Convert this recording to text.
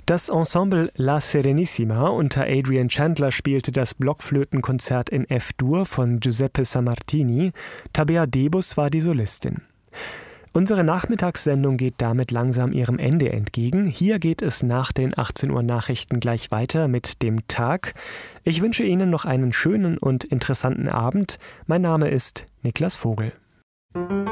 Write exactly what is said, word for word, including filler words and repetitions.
Das Ensemble La Serenissima unter Adrian Chandler spielte das Blockflötenkonzert in F-Dur von Giuseppe Sammartini. Tabea Debus war die Solistin. Unsere Nachmittagssendung geht damit langsam ihrem Ende entgegen. Hier geht es nach den achtzehn Uhr Nachrichten gleich weiter mit dem Tag. Ich wünsche Ihnen noch einen schönen und interessanten Abend. Mein Name ist Niklas Vogel.